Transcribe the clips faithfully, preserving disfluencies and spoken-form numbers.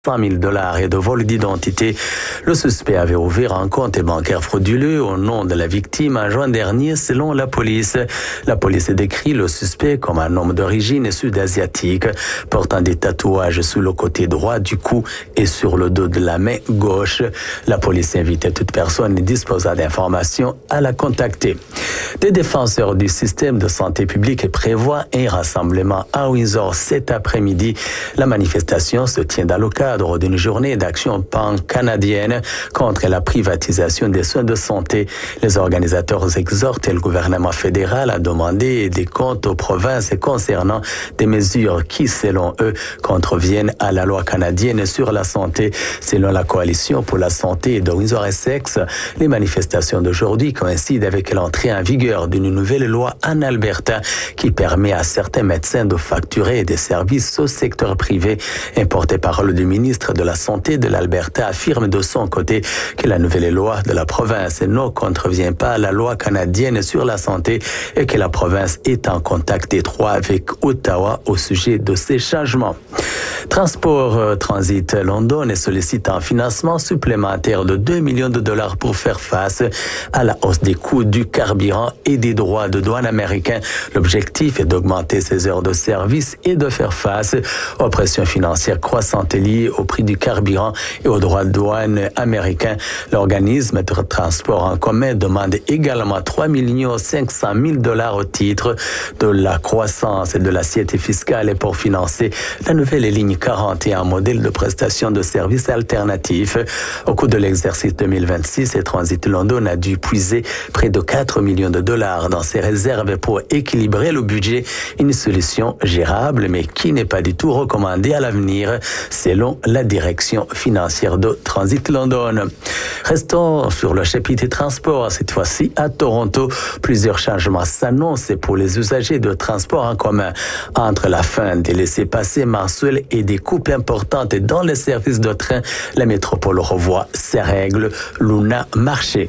cent mille dollars et de vol d'identité. Le suspect avait ouvert un compte bancaire frauduleux au nom de la victime en juin dernier, selon la police. La police décrit le suspect comme un homme d'origine sud-asiatique, portant des tatouages sous le côté droit du cou et sur le dos de la main gauche. La police invitait toute personne disposant d'informations à la contacter. Des défenseurs du système de santé publique prévoient un rassemblement à Windsor cet après-midi. La manifestation se tient dans le cadre d'une journée d'action pan-canadienne contre la privatisation des soins de santé. Les organisateurs exhortent le gouvernement fédéral à demander des comptes aux provinces concernant des mesures qui, selon eux, contreviennent à la loi canadienne sur la santé. Selon la Coalition pour la santé de Windsor-Essex, les manifestations d'aujourd'hui coïncident avec l'entrée en vigueur d'une nouvelle loi en Alberta qui permet à certains médecins de facturer des services au secteur privé. Un porte-parole du ministre de la Santé de l'Alberta affirme de son côté que la nouvelle loi de la province ne contrevient pas à la loi canadienne sur la santé et que la province est en contact étroit avec Ottawa au sujet de ces changements. Transport euh, Transit London sollicite un financement supplémentaire de deux millions de dollars pour faire face à la hausse des coûts du carburant et des droits de douane américains. L'objectif est d'augmenter ses heures de service et de faire face aux pressions financières croissantes liées au prix du carburant et aux droits de douane américains. L'organisme de transport en commun demande également trois millions cinq cent mille dollars au titre de la croissance et de l'assiette fiscale pour financer la nouvelle ligne quarante et un, modèle de prestation de services alternatifs. Au cours de l'exercice deux mille vingt-six, Transit London a dû puiser près de quatre millions de dollars dans ses réserves pour équilibrer le budget, une solution gérable mais qui n'est pas du tout recommandée à l'avenir, selon la direction financière de Transit London. Restons sur le chapitre transport, cette fois-ci à Toronto. Plusieurs changements s'annoncent pour les usagers de transport en commun. Entre la fin des laissez-passer mensuels et des coupes importantes dans les services de train, la métropole revoit ses règles. Luna Marché.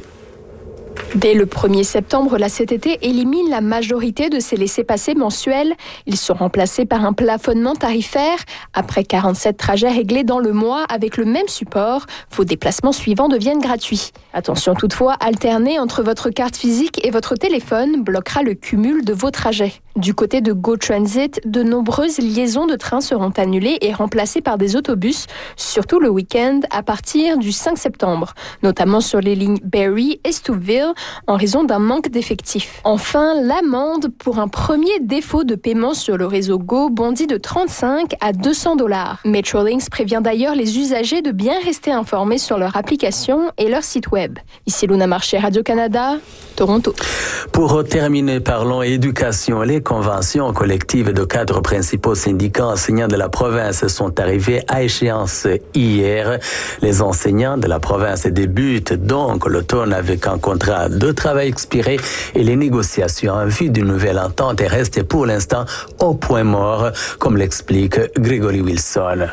Dès le premier septembre, la C T T élimine la majorité de ces laissez-passer mensuels. Ils sont remplacés par un plafonnement tarifaire. Après quarante-sept trajets réglés dans le mois avec le même support, vos déplacements suivants deviennent gratuits. Attention toutefois, alterner entre votre carte physique et votre téléphone bloquera le cumul de vos trajets. Du côté de Go Transit, de nombreuses liaisons de train seront annulées et remplacées par des autobus, surtout le week-end à partir du cinq septembre, notamment sur les lignes Barrie et Stouffville, en raison d'un manque d'effectifs. Enfin, l'amende pour un premier défaut de paiement sur le réseau Go bondit de trente-cinq à deux cents dollars. Metrolinx prévient d'ailleurs les usagers de bien rester informés sur leur application et leur site web. Ici Luna Marché, Radio-Canada, Toronto. Pour terminer, parlons éducation. Les conventions collectives de quatre principaux syndicats enseignants de la province sont arrivées à échéance hier. Les enseignants de la province débutent donc l'automne avec un contrat de travail expiré et les négociations en vue d'une nouvelle entente restent pour l'instant au point mort, comme l'explique Gregory Wilson.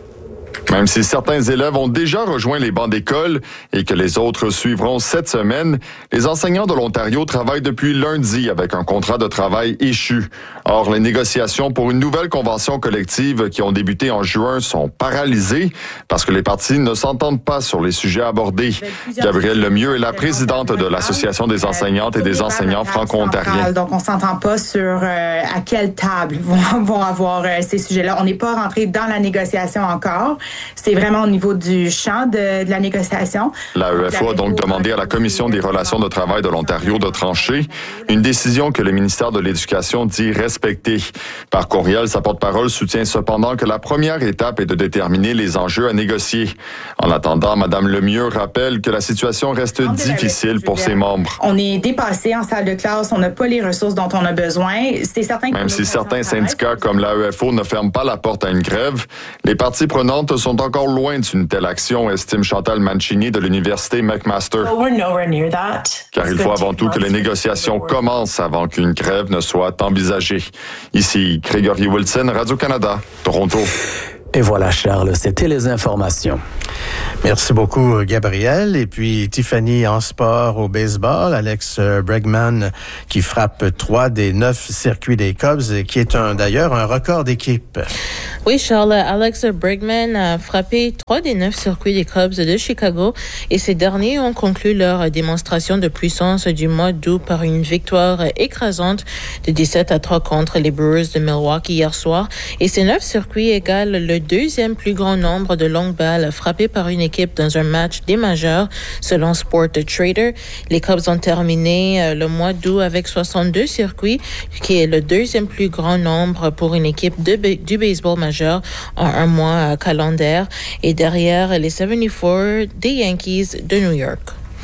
Même si certains élèves ont déjà rejoint les bancs d'école et que les autres suivront cette semaine, les enseignants de l'Ontario travaillent depuis lundi avec un contrat de travail échu. Or, les négociations pour une nouvelle convention collective qui ont débuté en juin sont paralysées parce que les partis ne s'entendent pas sur les sujets abordés. Gabrielle Lemieux est la présidente de l'Association des enseignantes et des enseignants franco-ontariens. Donc, on s'entend pas sur euh, à quelle table vont, vont avoir euh, ces sujets-là. On n'est pas rentré dans la négociation encore. C'est vraiment au niveau du champ de, de la négociation. La E F O a donc demandé à la Commission des relations de travail de l'Ontario de trancher, une décision que le ministère de l'Éducation dit respecter. Par courriel, sa porte-parole soutient cependant que la première étape est de déterminer les enjeux à négocier. En attendant, Mme Lemieux rappelle que la situation reste difficile pour ses membres. On est dépassé en salle de classe, on n'a pas les ressources dont on a besoin. C'est certain que Même si certains syndicats comme la E F O ne ferment pas la porte à une grève, les parties prenantes sont encore loin d'une telle action, estime Chantal Mancini de l'Université McMaster. Car il faut avant tout que les négociations commencent avant qu'une grève ne soit envisagée. Ici, Gregory Wilson, Radio-Canada, Toronto. Et voilà, Charles, c'était les informations. Merci beaucoup, Gabriel. Et puis, Tiffany, en sport au baseball, Alex Bregman qui frappe trois des neuf circuits des Cubs, et qui est un, d'ailleurs un record d'équipe. Oui, Charles, Alex Bregman a frappé trois des neuf circuits des Cubs de Chicago, et ces derniers ont conclu leur démonstration de puissance du mois d'août par une victoire écrasante de dix-sept à trois contre les Brewers de Milwaukee hier soir. Et ces neuf circuits égalent le deuxième plus grand nombre de longues balles frappées par une équipe dans un match des majeurs, selon Sport Trader. Les Cubs ont terminé le mois d'août avec soixante-deux circuits, qui est le deuxième plus grand nombre pour une équipe de, du baseball majeur en un mois calendaire, et derrière les soixante-quatre des Yankees de New York.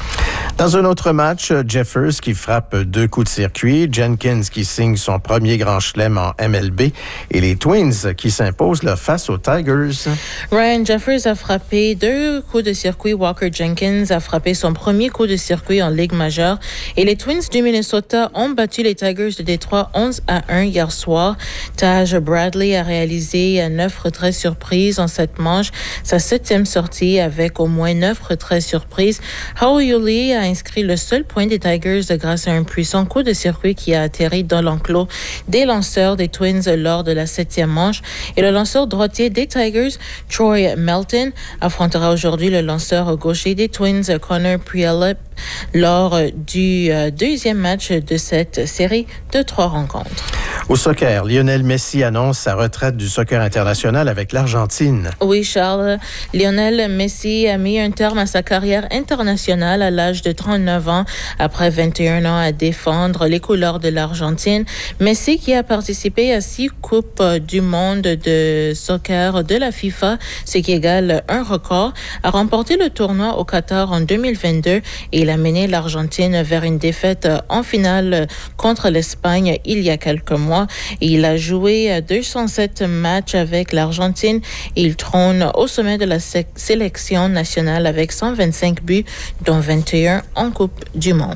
Dans un autre match, Jeffers qui frappe deux coups de circuit, Jenkins qui signe son premier grand chelem en M L B et les Twins qui s'imposent là, face aux Tigers. Ryan Jeffers a frappé deux coups de circuit. Walker Jenkins a frappé son premier coup de circuit en Ligue majeure. Et les Twins du Minnesota ont battu les Tigers de Détroit onze à un hier soir. Taj Bradley a réalisé neuf retraits surprises en cette manche, sa septième sortie avec au moins neuf retraits surprises. Hao Yuli a inscrit le seul point des Tigers grâce à un puissant coup de circuit qui a atterri dans l'enclos des lanceurs des Twins lors de la septième manche. Et le lanceur droitier des Tigers, Troy Melton, affrontera aujourd'hui le lanceur gaucher des Twins, Connor Prielep, lors du euh, deuxième match de cette série de trois rencontres. Au soccer, Lionel Messi annonce sa retraite du soccer international avec l'Argentine. Oui, Charles. Lionel Messi a mis un terme à sa carrière internationale à l'âge de trente-neuf ans, après vingt et un ans à défendre les couleurs de l'Argentine. Messi, qui a participé à six Coupes du monde de soccer de la FIFA, ce qui égale un record, a remporté le tournoi au Qatar en deux mille vingt-deux, et il a mené l'Argentine vers une défaite en finale contre l'Espagne il y a quelques mois. Et il a joué deux cent sept matchs avec l'Argentine et il trône au sommet de la sé- sélection nationale avec cent vingt-cinq buts, dont vingt et un en Coupe du monde.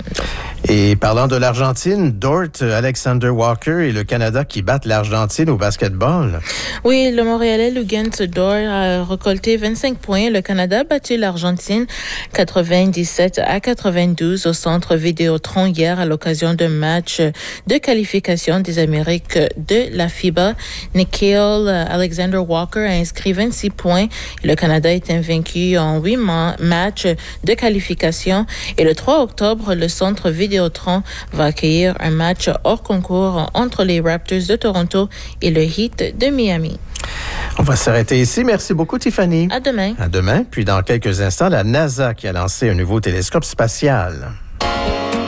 Et parlant de l'Argentine, Dort, Alexander Walker et le Canada qui battent l'Argentine au basketball. Oui, le Montréalais Luguentz Dort a récolté vingt-cinq points. Le Canada a battu l'Argentine quatre-vingt-dix-sept à quatre-vingt-douze au centre Vidéotron hier à l'occasion d'un match de qualification des Amériques de la FIBA. Nickeil Alexander Walker a inscrit vingt-six points. Le Canada est invaincu en huit ma- matchs de qualification. Et le trois octobre, le centre Vidéotron va accueillir un match hors concours entre les Raptors de Toronto et le Heat de Miami. On va s'arrêter ici. Merci beaucoup, Tiffany. À demain. À demain. Puis dans quelques instants, la NASA qui a lancé un nouveau télescope spatial.